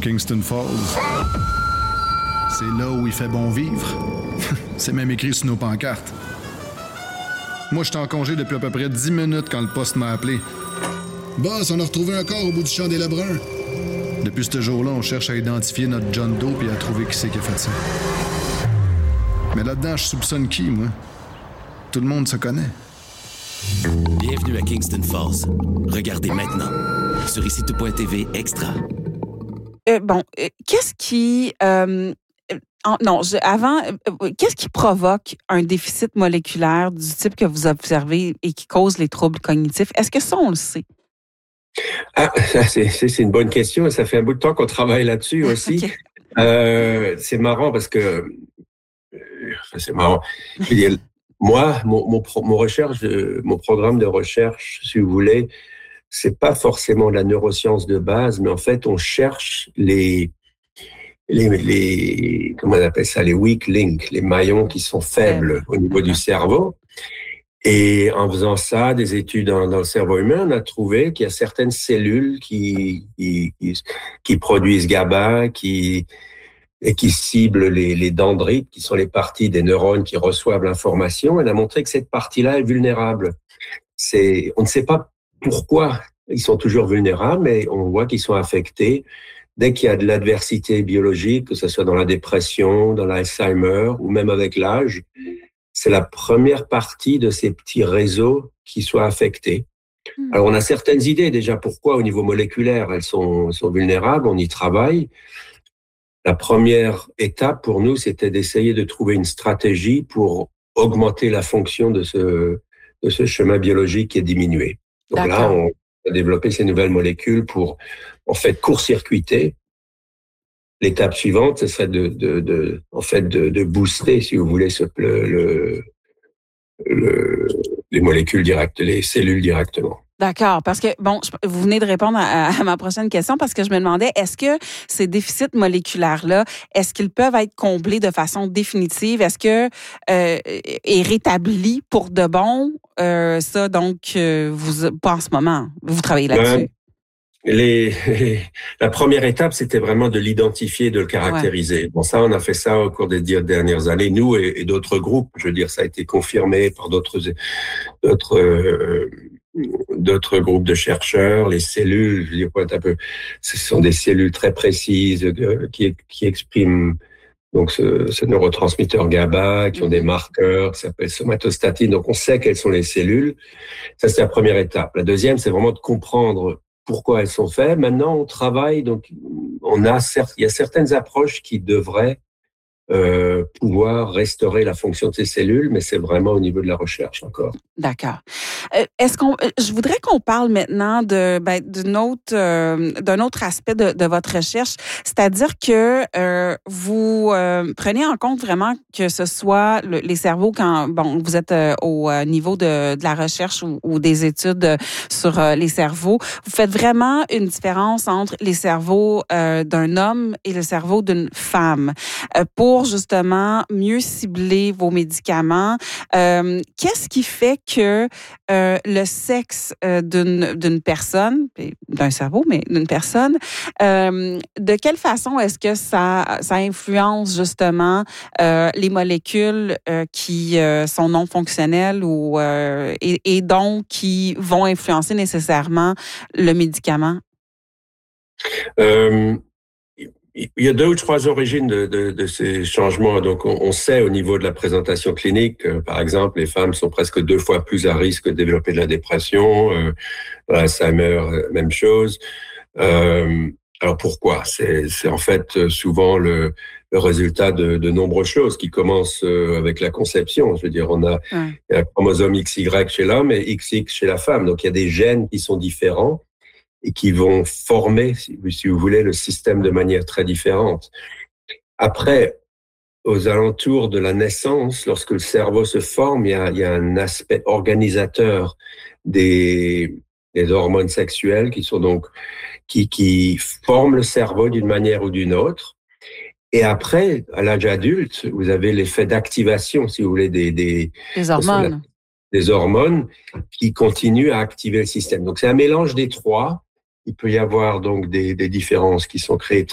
Kingston Falls. C'est là où il fait bon vivre. C'est même écrit sur nos pancartes. Moi, j'étais en congé depuis à peu près 10 minutes quand le poste m'a appelé. Boss, on a retrouvé un corps au bout du champ des Lebrun. Depuis ce jour-là, on cherche à identifier notre John Doe et à trouver qui c'est qui a fait ça. Mais là-dedans, je soupçonne qui, moi? Tout le monde se connaît. Bienvenue à Kingston Falls. Regardez maintenant sur ICITO.tv Extra. Qu'est-ce qui... qu'est-ce qui provoque un déficit moléculaire du type que vous observez et qui cause les troubles cognitifs? Est-ce que ça, on le sait? C'est une bonne question. Ça fait un bout de temps qu'on travaille là-dessus aussi. Okay. C'est marrant parce que... c'est marrant. Je veux dire, moi, mon programme de recherche, si vous voulez, c'est pas forcément la neuroscience de base, mais en fait, on cherche les comment on appelle ça, les weak links, les maillons qui sont faibles au niveau du cerveau. Et en faisant ça, des études dans le cerveau humain, on a trouvé qu'il y a certaines cellules qui produisent GABA, qui ciblent les dendrites, qui sont les parties des neurones qui reçoivent l'information. On a montré que cette partie-là est vulnérable. On ne sait pas pourquoi ils sont toujours vulnérables, mais on voit qu'ils sont affectés dès qu'il y a de l'adversité biologique, que ce soit dans la dépression, dans l'Alzheimer ou même avec l'âge. C'est la première partie de ces petits réseaux qui soient affectés. Alors, on a certaines idées déjà pourquoi au niveau moléculaire elles sont vulnérables, on y travaille. La première étape pour nous, c'était d'essayer de trouver une stratégie pour augmenter la fonction de ce chemin biologique qui est diminué. Donc D'accord. Là, on a développé ces nouvelles molécules pour, en fait, court-circuiter. L'étape suivante, ce serait de booster, si vous voulez, les molécules directes, les cellules directement. D'accord, parce que, vous venez de répondre à ma prochaine question parce que je me demandais, est-ce que ces déficits moléculaires-là, est-ce qu'ils peuvent être comblés de façon définitive? Est-ce que est rétabli pour de bon? Ça, donc, pas en ce moment. Vous travaillez là-dessus. La première étape, c'était vraiment de l'identifier, de le caractériser. Ouais. Bon, ça, on a fait ça au cours des dernières années, nous et d'autres groupes. Je veux dire, ça a été confirmé par d'autres groupes de chercheurs. Les cellules, je veux dire, ce sont des cellules très précises qui expriment donc ce neurotransmetteur GABA, qui ont des marqueurs qui s'appellent somatostatine. Donc, on sait quelles sont les cellules. Ça, c'est la première étape. La deuxième, c'est vraiment de comprendre pourquoi elles sont faites. Maintenant, on travaille, donc il y a certaines approches qui devraient pouvoir restaurer la fonction de ces cellules, mais c'est vraiment au niveau de la recherche encore. D'accord. Je voudrais qu'on parle maintenant d'un autre aspect de votre recherche, c'est-à-dire que vous prenez en compte vraiment que ce soit les cerveaux quand vous êtes au niveau de la recherche ou des études sur les cerveaux, vous faites vraiment une différence entre les cerveaux d'un homme et le cerveau d'une femme pour justement mieux cibler vos médicaments. Qu'est-ce qui fait que le sexe d'une personne, d'un cerveau, mais d'une personne, de quelle façon est-ce que ça influence justement les molécules qui sont non fonctionnelles et donc qui vont influencer nécessairement le médicament? Il y a 2 ou 3 origines de ces changements. Donc, on sait au niveau de la présentation clinique, par exemple, les femmes sont presque 2 fois plus à risque de développer de la dépression. Alzheimer, même chose. Alors, pourquoi? C'est en fait souvent le résultat de nombreuses choses qui commencent avec la conception. Je veux dire, il y a un chromosome XY chez l'homme et XX chez la femme. Donc, il y a des gènes qui sont différents et qui vont former, si vous voulez, le système de manière très différente. Après, aux alentours de la naissance, lorsque le cerveau se forme, il y a un aspect organisateur des hormones sexuelles qui sont donc qui forment le cerveau d'une manière ou d'une autre. Et après, à l'âge adulte, vous avez l'effet d'activation, si vous voulez, des hormones. Des hormones qui continuent à activer le système. Donc, c'est un mélange des 3. Il peut y avoir donc des différences qui sont créées